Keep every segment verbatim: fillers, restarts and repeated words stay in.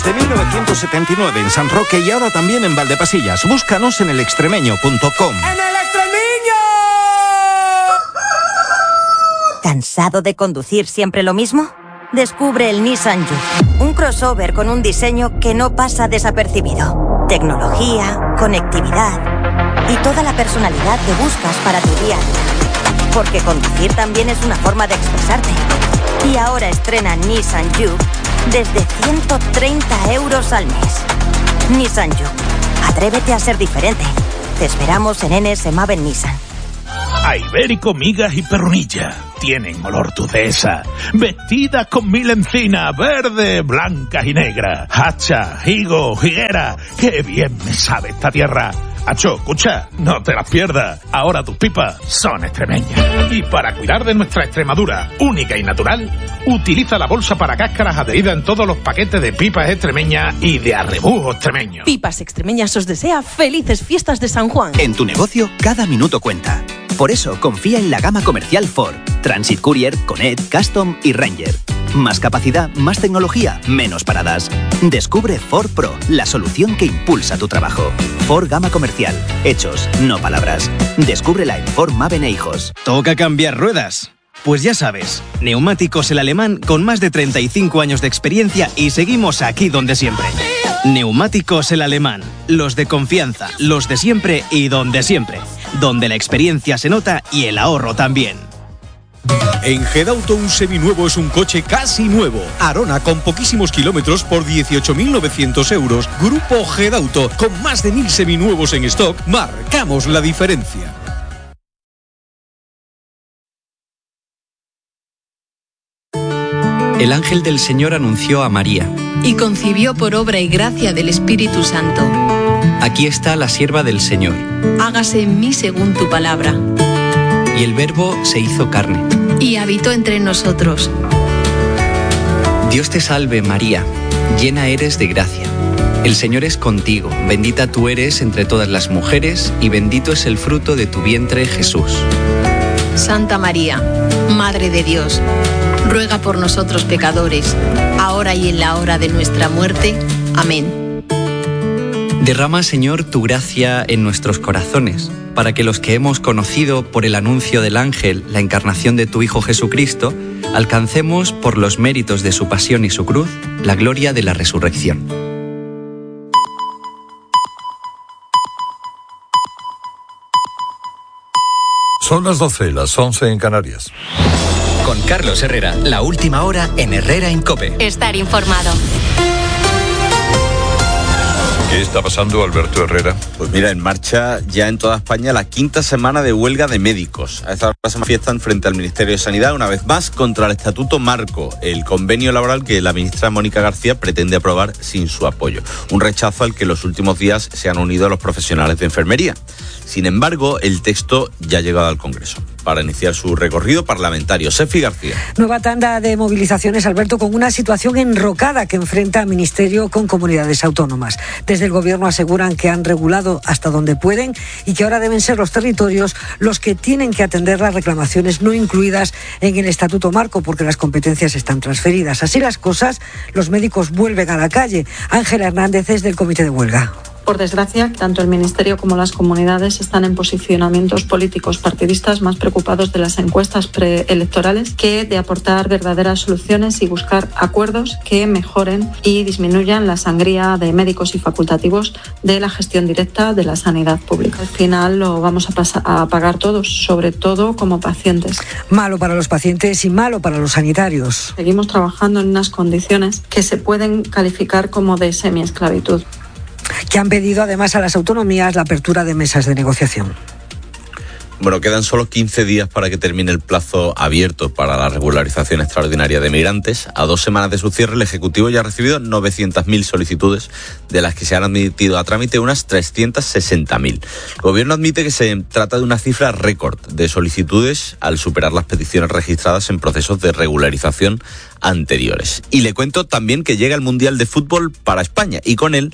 desde mil novecientos setenta y nueve en San Roque y ahora también en Valdepasillas. Búscanos en el extremeño punto com. ¡En el Extremeño! ¿Cansado de conducir siempre lo mismo? Descubre el Nissan Juke, un crossover con un diseño que no pasa desapercibido. Tecnología, conectividad y toda la personalidad que buscas para tu día a día. Porque conducir también es una forma de expresarte. Y ahora estrena Nissan Juke desde ciento treinta euros al mes. Nissan Juke. Atrévete a ser diferente. Te esperamos en N S Maven Nissan. A Ibérico, migas y perrunilla. Tienen olor tu dehesa. Vestidas con mil encinas, verde, blancas y negras. Hacha, higo, higuera. ¡Qué bien me sabe esta tierra! Acho, escucha, no te las pierdas. Ahora tus pipas son extremeñas. Y para cuidar de nuestra Extremadura única y natural, utiliza la bolsa para cáscaras adherida en todos los paquetes de pipas extremeñas y de arrebujo extremeño. Pipas Extremeñas os desea felices fiestas de San Juan. En tu negocio, cada minuto cuenta. Por eso, confía en la gama comercial Ford. Transit Courier, Connect, Custom y Ranger. Más capacidad, más tecnología, menos paradas. Descubre Ford Pro, la solución que impulsa tu trabajo. Ford Gama Comercial. Hechos, no palabras. Descúbrela en Ford Maven e Hijos. ¿Toca cambiar ruedas? Pues ya sabes, Neumáticos El Alemán con más de treinta y cinco años de experiencia y seguimos aquí donde siempre. Neumáticos El Alemán. Los de confianza, los de siempre y donde siempre. Donde la experiencia se nota y el ahorro también. En Gedauto un seminuevo es un coche casi nuevo. Arona con poquísimos kilómetros por dieciocho mil novecientos euros. Grupo Gedauto con más de mil seminuevos en stock. Marcamos la diferencia. El ángel del Señor anunció a María. Y concibió por obra y gracia del Espíritu Santo. Aquí está la sierva del Señor. Hágase en mí según tu palabra. Y el Verbo se hizo carne. Y habitó entre nosotros. Dios te salve, María, llena eres de gracia. El Señor es contigo, bendita tú eres entre todas las mujeres, y bendito es el fruto de tu vientre, Jesús. Santa María, Madre de Dios, ruega por nosotros pecadores, ahora y en la hora de nuestra muerte. Amén. Derrama, Señor, tu gracia en nuestros corazones, para que los que hemos conocido por el anuncio del ángel la encarnación de tu Hijo Jesucristo, alcancemos por los méritos de su pasión y su cruz la gloria de la resurrección. Son las doce, las once en Canarias. Con Carlos Herrera, la última hora en Herrera en COPE. Estar informado. ¿Qué está pasando, Alberto Herrera? Pues mira, en marcha ya en toda España la quinta semana de huelga de médicos. A esta hora se manifiestan frente al Ministerio de Sanidad una vez más contra el Estatuto Marco, el convenio laboral que la ministra Mónica García pretende aprobar sin su apoyo. Un rechazo al que en los últimos días se han unido los profesionales de enfermería. Sin embargo, el texto ya ha llegado al Congreso para iniciar su recorrido parlamentario. Sefi García. Nueva tanda de movilizaciones, Alberto, con una situación enrocada que enfrenta al Ministerio con comunidades autónomas. Desde el Gobierno aseguran que han regulado hasta donde pueden y que ahora deben ser los territorios los que tienen que atender las reclamaciones no incluidas en el Estatuto Marco, porque las competencias están transferidas. Así las cosas, los médicos vuelven a la calle. Ángela Hernández es del Comité de Huelga. Por desgracia, tanto el Ministerio como las comunidades están en posicionamientos políticos partidistas más preocupados de las encuestas preelectorales que de aportar verdaderas soluciones y buscar acuerdos que mejoren y disminuyan la sangría de médicos y facultativos de la gestión directa de la sanidad pública. Al final lo vamos a, pasar, a pagar todos, sobre todo como pacientes. Malo para los pacientes y malo para los sanitarios. Seguimos trabajando en unas condiciones que se pueden calificar como de semiesclavitud. Que han pedido además a las autonomías la apertura de mesas de negociación. Bueno, quedan solo quince días para que termine el plazo abierto para la regularización extraordinaria de migrantes. A dos semanas de su cierre, el Ejecutivo ya ha recibido novecientas mil solicitudes, de las que se han admitido a trámite unas trescientas sesenta mil. El Gobierno admite que se trata de una cifra récord de solicitudes al superar las peticiones registradas en procesos de regularización anteriores. Y le cuento también que llega el Mundial de Fútbol para España y con él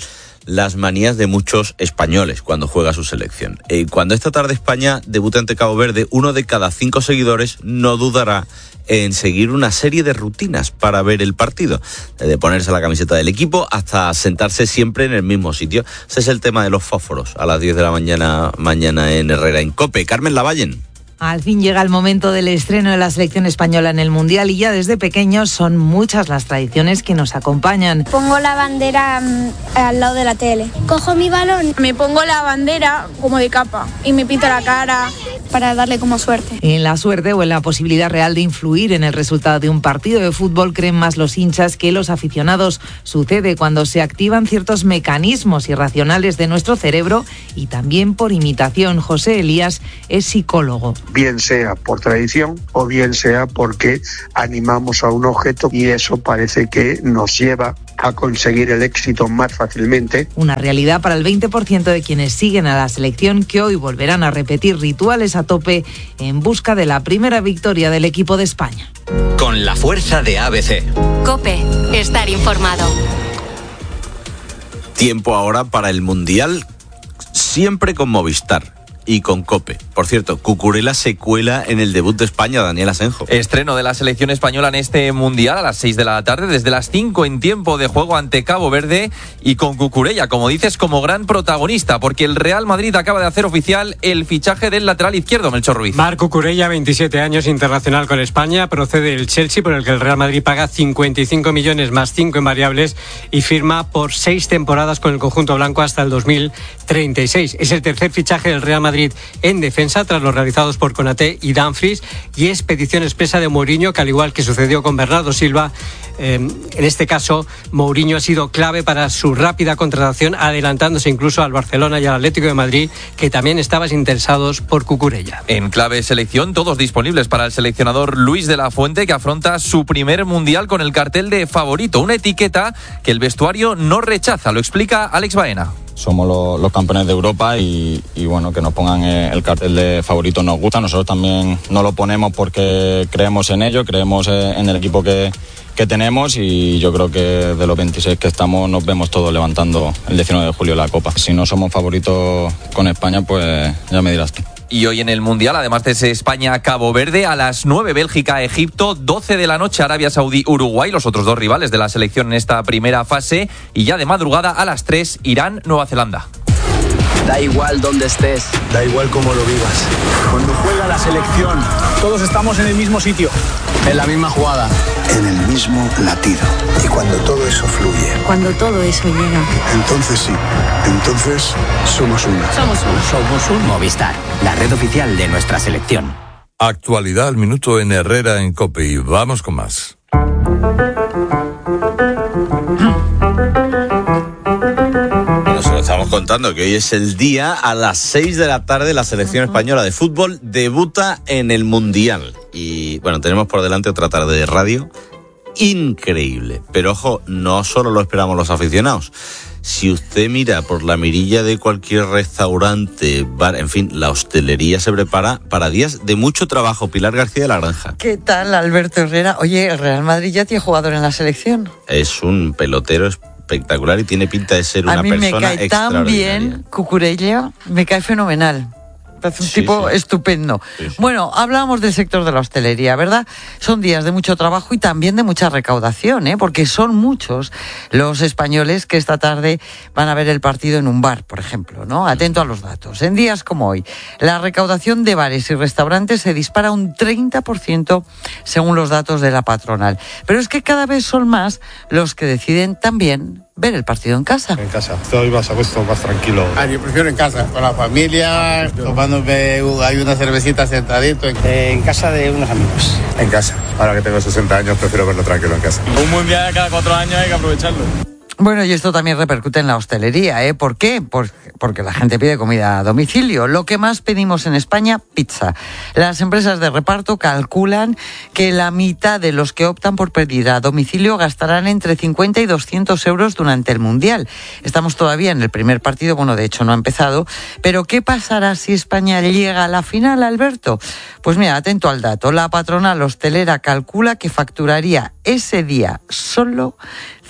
las manías de muchos españoles cuando juega su selección. Eh, cuando esta tarde España debute ante Cabo Verde, uno de cada cinco seguidores no dudará en seguir una serie de rutinas para ver el partido, de ponerse la camiseta del equipo hasta sentarse siempre en el mismo sitio. Ese es el tema de los fósforos a las diez de la mañana mañana en Herrera en COPE. Carmen Lavallen. Al fin llega el momento del estreno de la selección española en el Mundial y ya desde pequeños son muchas las tradiciones que nos acompañan. Pongo la bandera um, al lado de la tele. Cojo mi balón, me pongo la bandera como de capa y me pinto la cara para darle como suerte. En la suerte o en la posibilidad real de influir en el resultado de un partido de fútbol creen más los hinchas que los aficionados. Sucede cuando se activan ciertos mecanismos irracionales de nuestro cerebro y también por imitación. José Elías es psicólogo. Bien sea por tradición o bien sea porque animamos a un objeto y eso parece que nos lleva a conseguir el éxito más fácilmente. Una realidad para el veinte por ciento de quienes siguen a la selección, que hoy volverán a repetir rituales a tope en busca de la primera victoria del equipo de España. Con la fuerza de A B C. COPE, estar informado. Tiempo ahora para el Mundial, siempre con Movistar y con COPE. Por cierto, Cucurella se cuela en el debut de España, Daniel Asenjo. Estreno de la selección española en este Mundial a las seis de la tarde, desde las cinco en tiempo de juego ante Cabo Verde y con Cucurella, como dices, como gran protagonista, porque el Real Madrid acaba de hacer oficial el fichaje del lateral izquierdo, Melchor Ruiz. Marc Cucurella, veintisiete años, internacional con España, procede del Chelsea, por el que el Real Madrid paga cincuenta y cinco millones más cinco en variables y firma por seis temporadas con el conjunto blanco hasta el dos mil treinta y seis. Es el tercer fichaje del Real Madrid en defensa tras los realizados por Konaté y Dumfries, y es petición expresa de Mourinho, que al igual que sucedió con Bernardo Silva, eh, en este caso Mourinho ha sido clave para su rápida contratación, adelantándose incluso al Barcelona y al Atlético de Madrid, que también estaban interesados por Cucurella. En clave selección, todos disponibles para el seleccionador Luis de la Fuente, que afronta su primer Mundial con el cartel de favorito, una etiqueta que el vestuario no rechaza, lo explica Alex Baena. Somos los, los campeones de Europa y, y bueno, que nos pongan el cartel de favorito nos gusta. Nosotros también no lo ponemos porque creemos en ello, creemos en el equipo que, que tenemos, y yo creo que de los veintiséis que estamos nos vemos todos levantando el diecinueve de julio la Copa. Si no somos favoritos con España, pues ya me dirás tú. Y hoy en el Mundial, además de ese España-Cabo Verde, a las nueve Bélgica-Egipto, doce de la noche Arabia Saudí-Uruguay, los otros dos rivales de la selección en esta primera fase, y ya de madrugada a las tres Irán-Nueva Zelanda. Da igual dónde estés, da igual cómo lo vivas. Cuando juega la selección, todos estamos en el mismo sitio, en la misma jugada, en el mismo latido. Y cuando todo eso fluye, cuando todo eso llega, entonces sí, entonces somos uno. Somos uno. Somos un Movistar, la red oficial de nuestra selección. Actualidad al minuto en Herrera en COPE, y vamos con más. Estamos contando que hoy es el día, a las seis de la tarde la selección española de fútbol debuta en el Mundial. Y bueno, tenemos por delante otra tarde de radio increíble. Pero ojo, no solo lo esperamos los aficionados. Si usted mira por la mirilla de cualquier restaurante, bar, en fin, la hostelería se prepara para días de mucho trabajo. Pilar García de la Granja. ¿Qué tal, Alberto Herrera? Oye, el Real Madrid ya tiene jugador en la selección. Es un pelotero espectacular y tiene pinta de ser una persona extraordinaria. A mí me cae tan bien Cucurella, me cae fenomenal. Es un sí, tipo sí. estupendo. Sí, sí. Bueno, hablábamos del sector de la hostelería, ¿verdad? Son días de mucho trabajo y también de mucha recaudación, ¿eh? Porque son muchos los españoles que esta tarde van a ver el partido en un bar, por ejemplo, ¿no? Atento a los datos. En días como hoy, la recaudación de bares y restaurantes se dispara un treinta por ciento según los datos de la patronal. Pero es que cada vez son más los que deciden también ver el partido en casa. En casa, estoy más a gusto, más tranquilo. Ah, yo prefiero en casa, con la familia, tomándome hay una cervecita sentadito. Eh, en casa de unos amigos. En casa, ahora que tengo sesenta años prefiero verlo tranquilo en casa. Un mundial cada cuatro años hay que aprovecharlo. Bueno, y esto también repercute en la hostelería, ¿eh? ¿Por qué? Porque la gente pide comida a domicilio. Lo que más pedimos en España, pizza. Las empresas de reparto calculan que la mitad de los que optan por pedir a domicilio gastarán entre cincuenta y doscientos euros durante el Mundial. Estamos todavía en el primer partido, bueno, de hecho no ha empezado, pero ¿qué pasará si España llega a la final, Alberto? Pues mira, atento al dato. La patronal hostelera calcula que facturaría ese día solo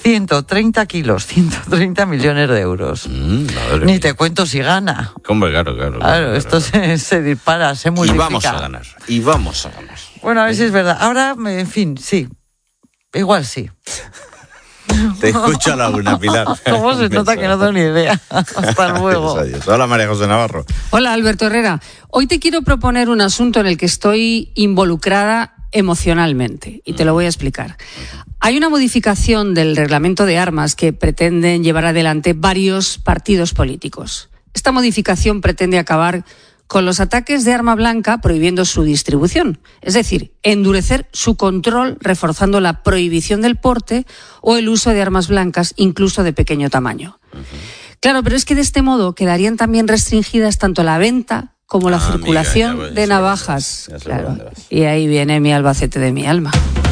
ciento treinta kilos, ciento treinta millones de euros. Mm, Ni mía. Te cuento si gana. Hombre, claro, claro. Claro, claro esto claro. Se, se dispara, se multiplica. Y vamos a ganar, y vamos a ganar. Bueno, a ver si es verdad. Ahora, en fin, sí. Igual sí. Te escucho a la una, Pilar. ¿Cómo se nota que no tengo ni idea? Hasta luego. Adiós. Hola, María José Navarro. Hola, Alberto Herrera. Hoy te quiero proponer un asunto en el que estoy involucrada emocionalmente y te lo voy a explicar. Hay una modificación del reglamento de armas que pretenden llevar adelante varios partidos políticos. Esta modificación pretende acabar con los ataques de arma blanca prohibiendo su distribución, es decir, endurecer su control reforzando la prohibición del porte o el uso de armas blancas, incluso de pequeño tamaño. Uh-huh. Claro, pero es que de este modo quedarían también restringidas tanto la venta como la ah, circulación amiga, ya, ya de navajas. Claro. Y ahí viene mi Albacete de mi alma.